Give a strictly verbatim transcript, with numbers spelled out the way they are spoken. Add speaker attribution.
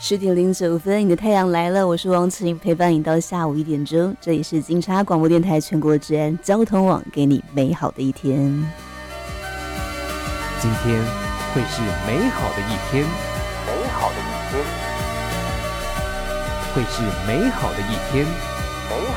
Speaker 1: 十点零九分，你的太阳来了，我是王晴，陪伴你到下午一点钟。这里是金叉广播电台全国治安交通网，给你美好的一天。
Speaker 2: 今天会是美好的一天，
Speaker 3: 美好的一天，
Speaker 2: 会是美好的一天。